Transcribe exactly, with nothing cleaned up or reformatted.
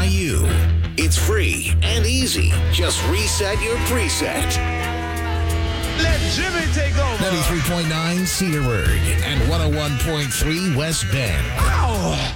you. It's free and easy. Just reset your preset. Let Jimmy take over. ninety-three point nine Cedarburg and one oh one point three West Bend. Ow!